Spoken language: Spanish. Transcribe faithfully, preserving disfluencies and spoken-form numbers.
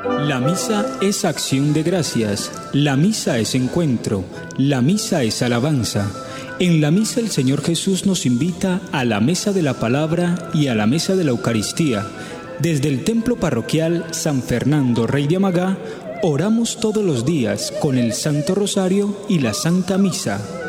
La misa es acción de gracias, la misa es encuentro, la misa es alabanza. En la misa el Señor Jesús nos invita a la mesa de la palabra y a la mesa de la Eucaristía. Desde el templo parroquial San Fernando, Rey de Amagá, oramos todos los días con el Santo Rosario y la Santa Misa.